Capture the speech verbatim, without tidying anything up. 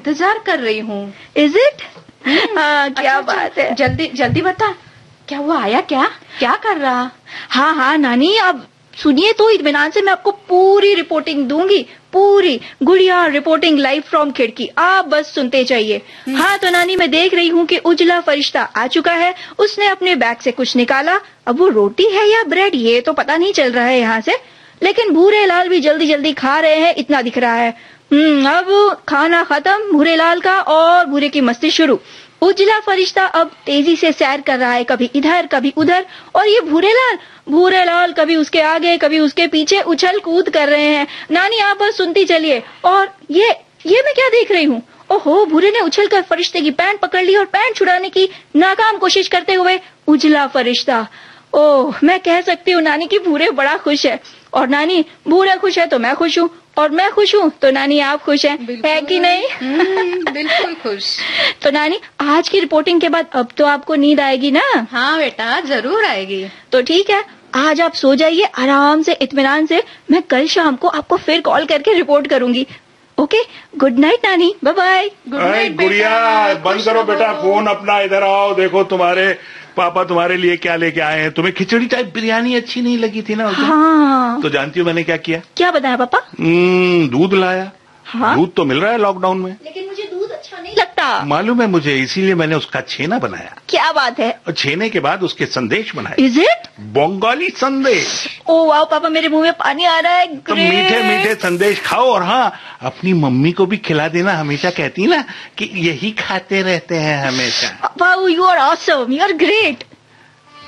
इंतजार कर रही हूँ। Is it? हाँ, क्या अच्छा, बात है। जल्दी जल्दी बता, क्या वो आया? क्या क्या कर रहा? हाँ हाँ नानी, अब सुनिए तो इत्मीनान से मैं आपको पूरी रिपोर्टिंग दूंगी, पूरी। गुड़िया रिपोर्टिंग लाइव फ्रॉम खिड़की, आप बस सुनते जाइए। हाँ तो नानी, मैं देख रही हूँ कि उजला फरिश्ता आ चुका है। उसने अपने बैग से कुछ निकाला। अब वो रोटी है या ब्रेड ये तो पता नहीं चल रहा है यहाँ से, लेकिन भूरे लाल भी जल्दी जल्दी खा रहे हैं इतना दिख रहा है। हम्म अब खाना खत्म भूरे लाल का, और भूरे की मस्ती शुरू। उजला फरिश्ता अब तेजी से सैर कर रहा है, कभी इधर कभी उधर, और ये भूरे लाल भूरे लाल कभी उसके आगे कभी उसके पीछे उछल कूद कर रहे हैं। नानी आप बस सुनती चलिए। और ये ये मैं क्या देख रही हूँ? ओहो, भूरे ने उछलकर फरिश्ते की पैंट पकड़ ली और पैंट छुड़ाने की नाकाम कोशिश करते हुए उजला फरिश्ता। ओह, मैं कह सकती हूँ नानी कि भूरे बड़ा खुश है, और नानी भूरे खुश है तो मैं खुश हूँ, और मैं खुश हूँ तो नानी आप खुश हैं, है कि नहीं? बिल्कुल खुश। तो नानी आज की रिपोर्टिंग के बाद अब तो आपको नींद आएगी ना? हाँ बेटा, जरूर आएगी। तो ठीक है, आज आप सो जाइए आराम से इत्मीनान से। मैं कल शाम को आपको फिर कॉल करके रिपोर्ट करूंगी। ओके, गुड नाइट नानी, बाय बाय। गुड नाइट गुड़िया, बंद करो बेटा फोन अपना, इधर आओ। देखो तुम्हारे पापा तुम्हारे लिए क्या लेके आए हैं। तुम्हें खिचड़ी टाइप बिरयानी अच्छी नहीं लगी थी ना? हाँ। तो जानती हो मैंने क्या किया? क्या बताया पापा? दूध लाया। हाँ? दूध तो मिल रहा है लॉकडाउन में, लेकिन मुझे दूध अच्छा नहीं लगता। मालूम है मुझे, इसीलिए मैंने उसका छेना बनाया। क्या बात है? और छेने के बाद उसके संदेश बनाए। Is it? बंगाली संदेश। ओ वाओ पापा, मेरे मुंह में पानी आ रहा है। तो मीठे मीठे संदेश खाओ, और हाँ अपनी मम्मी को भी खिला देना। हमेशा कहती ना कि यही खाते रहते हैं हमेशा। Wow, you are awesome, you are great.